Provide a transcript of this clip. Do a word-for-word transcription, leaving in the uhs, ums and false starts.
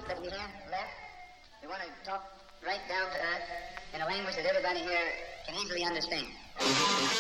that we have left, we want to talk right down to earth in a language that everybody here can easily understand.